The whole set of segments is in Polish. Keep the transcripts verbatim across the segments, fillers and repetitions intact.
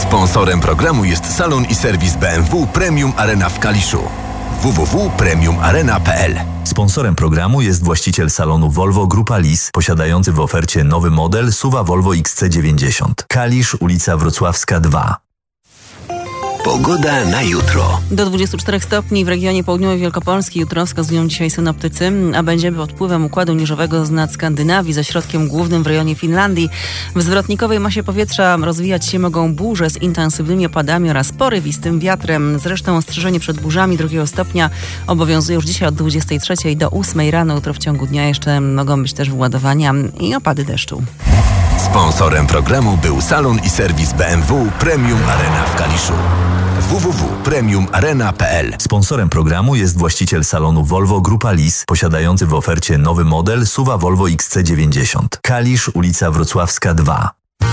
Sponsorem programu jest salon i serwis B M W Premium Arena w Kaliszu. w w w kropka premium arena kropka p l. Sponsorem programu jest właściciel salonu Volvo Grupa Lis, posiadający w ofercie nowy model S U V-a Volvo X C dziewięćdziesiąt. Kalisz, ulica Wrocławska dwa. Pogoda na jutro. Do dwudziestu czterech stopni w regionie południowej Wielkopolski jutro wskazują dzisiaj synoptycy, a będzie pod wpływem układu niżowego z nad Skandynawii ze środkiem głównym w rejonie Finlandii. W zwrotnikowej masie powietrza rozwijać się mogą burze z intensywnymi opadami oraz porywistym wiatrem. Zresztą ostrzeżenie przed burzami drugiego stopnia obowiązuje już dzisiaj od dwudziestej trzeciej do ósmej rano. Jutro w ciągu dnia jeszcze mogą być też wyładowania i opady deszczu. Sponsorem programu był salon i serwis B M W Premium Arena w Kaliszu. w w w kropka premium arena kropka p l. Sponsorem programu jest właściciel salonu Volvo Grupa Lis, posiadający w ofercie nowy model S U V-a Volvo X C dziewięćdziesiąt. Kalisz, ulica Wrocławska dwa.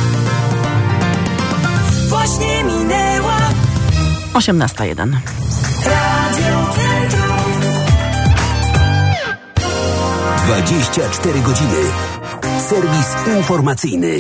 Właśnie minęła osiemnasta jeden. Radio Centrum. dwadzieścia cztery godziny. Serwis informacyjny.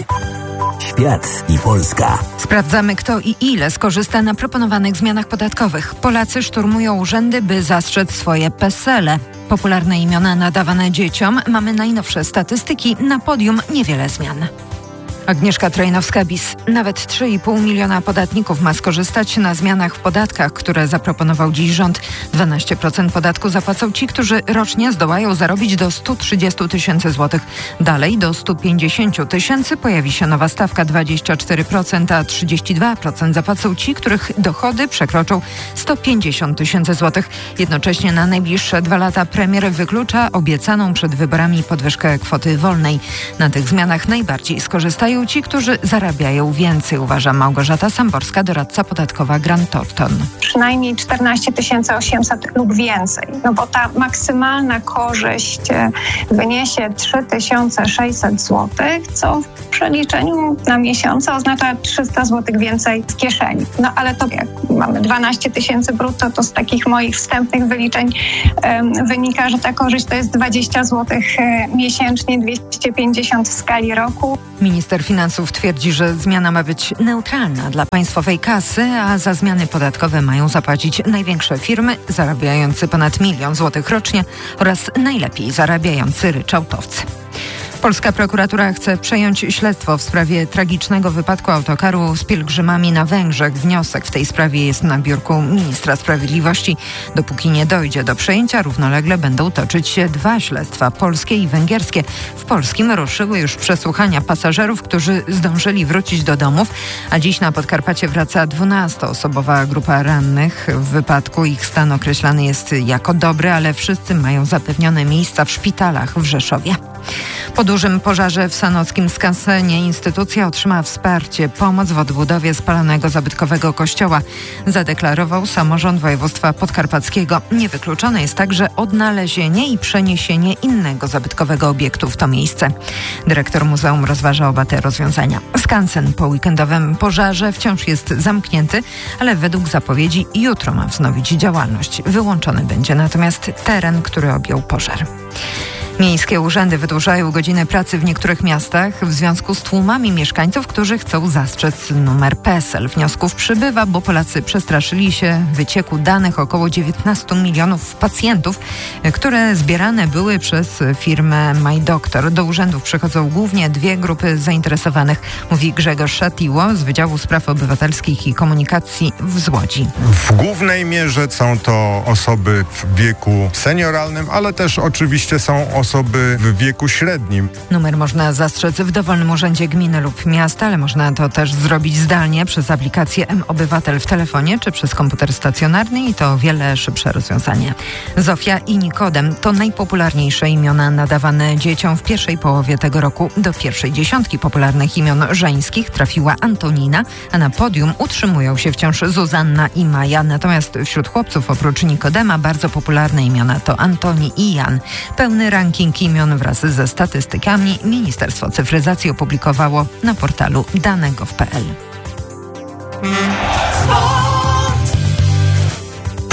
Świat i Polska. Sprawdzamy, kto i ile skorzysta na proponowanych zmianach podatkowych. Polacy szturmują urzędy, by zastrzec swoje pesele. Popularne imiona nadawane dzieciom. Mamy najnowsze statystyki. Na podium niewiele zmian. Agnieszka Trojnowska-Bis. Nawet trzy i pół miliona podatników ma skorzystać na zmianach w podatkach, które zaproponował dziś rząd. dwanaście procent podatku zapłacą ci, którzy rocznie zdołają zarobić do stu trzydziestu tysięcy złotych. Dalej do stu pięćdziesięciu tysięcy pojawi się nowa stawka dwadzieścia cztery procent, a trzydzieści dwa procent zapłacą ci, których dochody przekroczą sto pięćdziesiąt tysięcy złotych. Jednocześnie na najbliższe dwa lata premier wyklucza obiecaną przed wyborami podwyżkę kwoty wolnej. Na tych zmianach najbardziej skorzystają ci, którzy zarabiają więcej, uważa Małgorzata Samborska, doradca podatkowa Grant Thornton. Przynajmniej czternaście tysięcy osiemset lub więcej, no bo ta maksymalna korzyść wyniesie trzy tysiące sześćset złotych, co w przeliczeniu na miesiące oznacza trzysta złotych więcej w kieszeni. No ale to jak mamy dwanaście tysięcy brutto, to z takich moich wstępnych wyliczeń um, wynika, że ta korzyść to jest dwadzieścia złotych miesięcznie, dwieście pięćdziesiąt w skali roku. Minister Finansów twierdzi, że zmiana ma być neutralna dla państwowej kasy, a za zmiany podatkowe mają zapłacić największe firmy zarabiające ponad milion złotych rocznie oraz najlepiej zarabiający ryczałtowcy. Polska prokuratura chce przejąć śledztwo w sprawie tragicznego wypadku autokaru z pielgrzymami na Węgrzech. Wniosek w tej sprawie jest na biurku ministra sprawiedliwości. Dopóki nie dojdzie do przejęcia, równolegle będą toczyć się dwa śledztwa, polskie i węgierskie. W polskim ruszyły już przesłuchania pasażerów, którzy zdążyli wrócić do domów, a dziś na Podkarpacie wraca dwunastoosobowa grupa rannych. W wypadku ich stan określany jest jako dobry, ale wszyscy mają zapewnione miejsca w szpitalach w Rzeszowie. Po dużym pożarze w sanockim skansenie instytucja otrzymała wsparcie, pomoc w odbudowie spalonego zabytkowego kościoła, zadeklarował samorząd województwa podkarpackiego. Niewykluczone jest także odnalezienie i przeniesienie innego zabytkowego obiektu w to miejsce. Dyrektor muzeum rozważa oba te rozwiązania. Skansen po weekendowym pożarze wciąż jest zamknięty, ale według zapowiedzi jutro ma wznowić działalność. Wyłączony będzie natomiast teren, który objął pożar. Miejskie urzędy wydłużają godziny pracy w niektórych miastach w związku z tłumami mieszkańców, którzy chcą zastrzec numer P E S E L. Wniosków przybywa, bo Polacy przestraszyli się wycieku danych około dziewiętnastu milionów pacjentów, które zbierane były przez firmę MyDoctor. Do urzędów przychodzą głównie dwie grupy zainteresowanych, mówi Grzegorz Szatiło z Wydziału Spraw Obywatelskich i Komunikacji w Łodzi. W głównej mierze są to osoby w wieku senioralnym, ale też oczywiście są osoby osoby w wieku średnim. Numer można zastrzec w dowolnym urzędzie gminy lub miasta, ale można to też zrobić zdalnie przez aplikację M-Obywatel w telefonie czy przez komputer stacjonarny i to o wiele szybsze rozwiązanie. Zofia i Nikodem to najpopularniejsze imiona nadawane dzieciom w pierwszej połowie tego roku. Do pierwszej dziesiątki popularnych imion żeńskich trafiła Antonina, a na podium utrzymują się wciąż Zuzanna i Maja. Natomiast wśród chłopców oprócz Nikodema bardzo popularne imiona to Antoni i Jan. Pełny ranking imion wraz ze statystykami Ministerstwo Cyfryzacji opublikowało na portalu dane kropka gov kropka p l.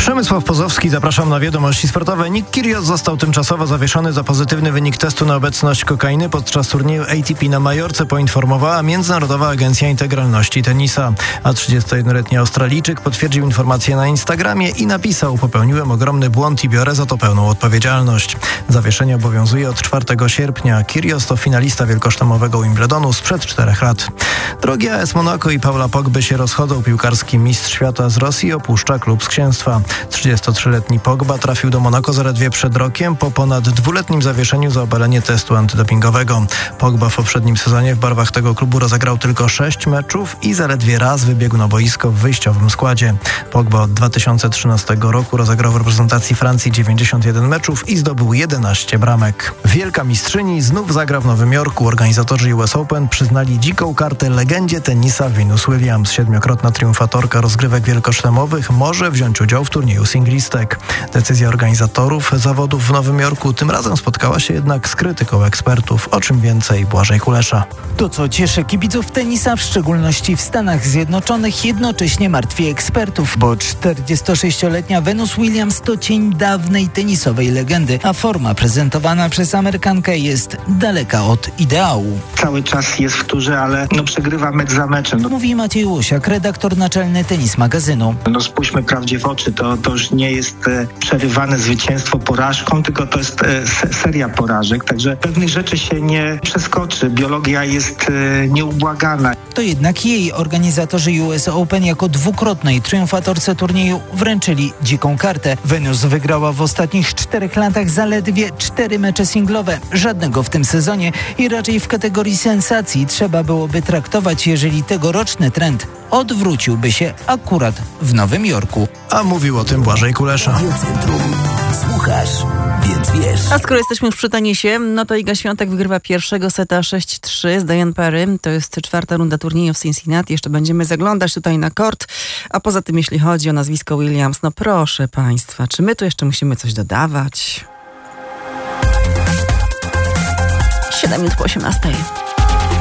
Przemysław Pozowski, zapraszam na wiadomości sportowe. Nick Kyrgios został tymczasowo zawieszony za pozytywny wynik testu na obecność kokainy podczas turnieju A T P na Majorce, poinformowała Międzynarodowa Agencja Integralności Tenisa. A trzydziestojednoletni Australijczyk potwierdził informację na Instagramie i napisał: popełniłem ogromny błąd i biorę za to pełną odpowiedzialność. Zawieszenie obowiązuje od czwartego sierpnia. Kyrgios to finalista wielkoszlemowego Wimbledonu sprzed czterech lat. Drogi A S Monaco i Paula Pogby się rozchodzą. Piłkarski mistrz świata z Rosji opuszcza klub z księstwa. trzydziestotrzyletni Pogba trafił do Monako zaledwie przed rokiem po ponad dwuletnim zawieszeniu za obalenie testu antydopingowego. Pogba w poprzednim sezonie w barwach tego klubu rozegrał tylko sześć meczów i zaledwie raz wybiegł na boisko w wyjściowym składzie. Pogba od dwa tysiące trzynastego roku rozegrał w reprezentacji Francji dziewięćdziesiąt jeden meczów i zdobył jedenaście bramek. Wielka mistrzyni znów zagra w Nowym Jorku. Organizatorzy U S Open przyznali dziką kartę legendzie tenisa Venus Williams. Siedmiokrotna triumfatorka rozgrywek wielkoszlemowych może wziąć udział w turnieju singlistek. Decyzja organizatorów zawodów w Nowym Jorku tym razem spotkała się jednak z krytyką ekspertów. O czym więcej Błażej Kulesza. To, co cieszy kibiców tenisa, w szczególności w Stanach Zjednoczonych, jednocześnie martwi ekspertów, bo czterdziestosześcioletnia Venus Williams to cień dawnej tenisowej legendy, a forma prezentowana przez Amerykankę jest daleka od ideału. Cały czas jest w turze, ale no przegrywa mecz za meczem. No. Mówi Maciej Łosiak, redaktor naczelny Tenis Magazynu. No spójrzmy prawdzie w oczy, to, to już nie jest e, przerywane zwycięstwo porażką, tylko to jest e, seria porażek, także pewnych rzeczy się nie przeskoczy. Biologia jest e, nieubłagana. To jednak jej organizatorzy U S Open jako dwukrotnej triumfatorce turnieju wręczyli dziką kartę. Venus wygrała w ostatnich czterech latach zaledwie cztery mecze singlowe, żadnego w tym sezonie i raczej w kategorii sensacji trzeba byłoby traktować, jeżeli tegoroczny trend odwróciłby się akurat w Nowym Jorku. A mówił o tym Błażej Kulesza. Słuchasz, więc wiesz. A skoro jesteśmy już przy tenisie, no to Iga Świątek wygrywa pierwszego seta sześć trzy z Diane Parry. To jest czwarta runda turnieju w Cincinnati. Jeszcze będziemy zaglądać tutaj na kort. A poza tym, jeśli chodzi o nazwisko Williams, no proszę Państwa, czy my tu jeszcze musimy coś dodawać? siedem minut po osiemnastej.